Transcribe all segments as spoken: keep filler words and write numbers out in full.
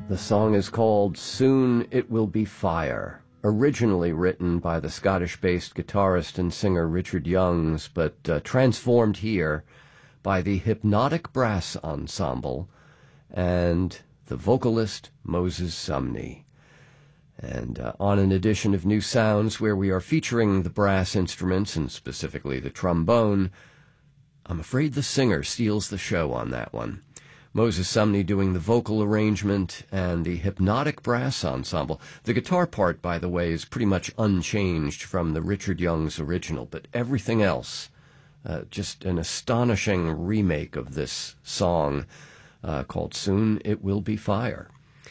The song is called Soon It Will Be Fire, originally written by the Scottish-based guitarist and singer Richard Youngs, but uh, transformed here by the Hypnotic Brass Ensemble and the vocalist Moses Sumney. And uh, on an edition of New Sounds where we are featuring the brass instruments, and specifically the trombone, I'm afraid the singer steals the show on that one. Moses Sumney doing the vocal arrangement and the Hypnotic Brass Ensemble. The guitar part, by the way, is pretty much unchanged from the Richard Youngs original, but everything else, uh, just an astonishing remake of this song uh, called Soon It Will Be Fire.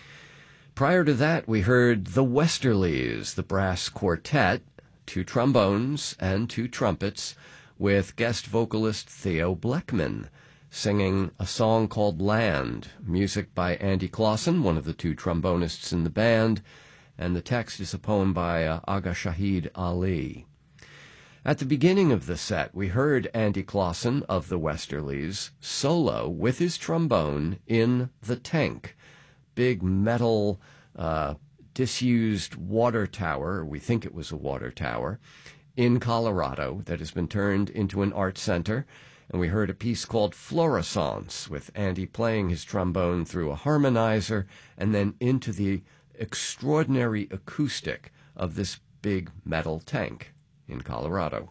Prior to that, we heard the Westerlies, the brass quartet, two trombones and two trumpets, with guest vocalist Theo Bleckman, singing a song called Land, music by Andy Clausen, one of the two trombonists in the band, and the text is a poem by uh, Agha Shahid Ali. At the beginning of the set, we heard Andy Clausen of the Westerlies solo with his trombone in The Tank, big metal, uh, disused water tower, we think it was a water tower, in Colorado that has been turned into an art center. And we heard a piece called Florissance, with Andy playing his trombone through a harmonizer and then into the extraordinary acoustic of this big metal tank in Colorado.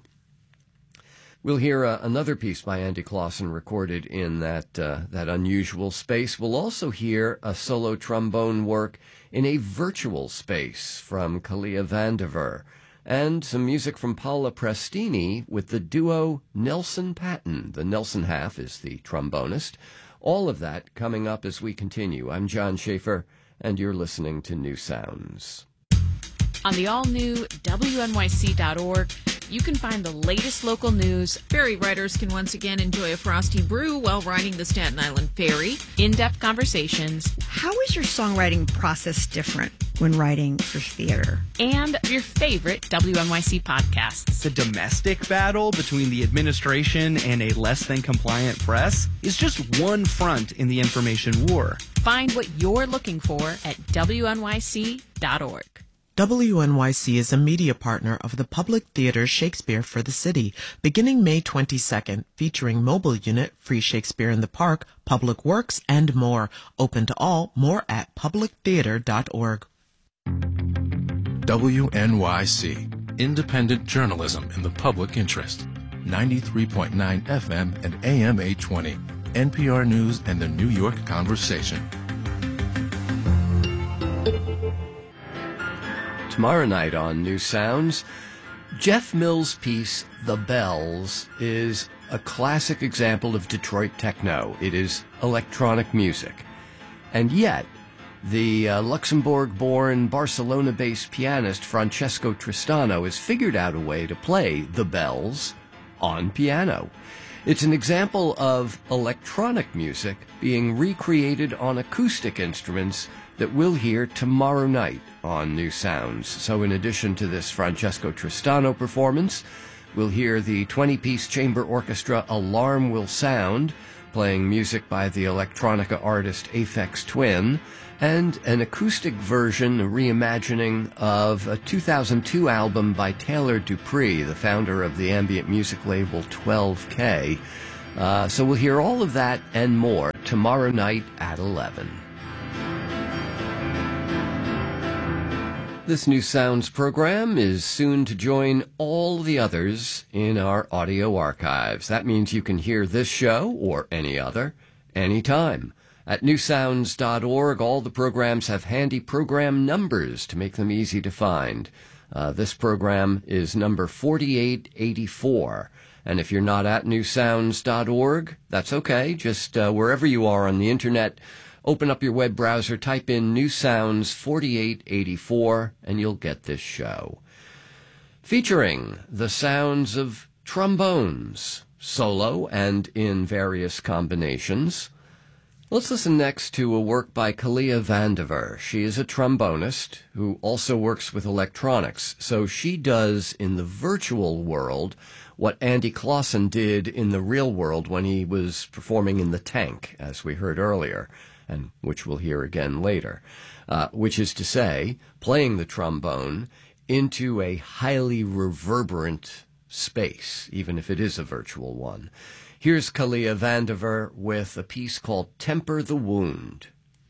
We'll hear uh, another piece by Andy Clausen recorded in that, uh, that unusual space. We'll also hear a solo trombone work in a virtual space from Kalia Vandiver, and some music from Paola Prestini with the duo Nelson Patton. The Nelson half is the trombonist. All of that coming up as we continue. I'm John Schaefer, and you're listening to New Sounds. On the all-new W N Y C dot org, you can find the latest local news. Ferry riders can once again enjoy a frosty brew while riding the Staten Island Ferry. In-depth conversations. How is your songwriting process different when writing for theater? And your favorite W N Y C podcasts. The domestic battle between the administration and a less-than-compliant press is just one front in the information war. Find what you're looking for at W N Y C dot org. W N Y C is a media partner of the Public Theater Shakespeare for the City, beginning May twenty-second, featuring mobile unit, free Shakespeare in the Park, public works, and more. Open to all, more at public theater dot org. W N Y C, independent journalism in the public interest. ninety-three point nine F M and A M eight twenty. N P R News and the New York Conversation. Tomorrow night on New Sounds, Jeff Mills' piece, The Bells, is a classic example of Detroit techno. It is electronic music. And yet, the uh, Luxembourg-born, Barcelona-based pianist Francesco Tristano has figured out a way to play The Bells on piano. It's an example of electronic music being recreated on acoustic instruments that we'll hear tomorrow night on New Sounds. So in addition to this Francesco Tristano performance, we'll hear the twenty-piece chamber orchestra Alarm Will Sound, playing music by the electronica artist Aphex Twin, and an acoustic version, a reimagining of a two thousand two album by Taylor Dupree, the founder of the ambient music label twelve K. Uh, so we'll hear all of that and more tomorrow night at eleven. This New Sounds program is soon to join all the others in our audio archives. That means you can hear this show, or any other, anytime. At new sounds dot org, all the programs have handy program numbers to make them easy to find. Uh, this program is number forty-eight eighty-four. And if you're not at new sounds dot org, that's okay. Just uh, wherever you are on the Internet, open up your web browser, type in New Sounds forty-eight eighty-four, and you'll get this show. Featuring the sounds of trombones, solo and in various combinations. Let's listen next to a work by Kalia Vandiver. She is a trombonist who also works with electronics, so she does in the virtual world what Andy Clausen did in the real world when he was performing in The Tank, as we heard earlier. and which we'll hear again later, uh, which is to say, playing the trombone into a highly reverberant space, even if it is a virtual one. Here's Kalia Vandiver with a piece called Temper the Wound.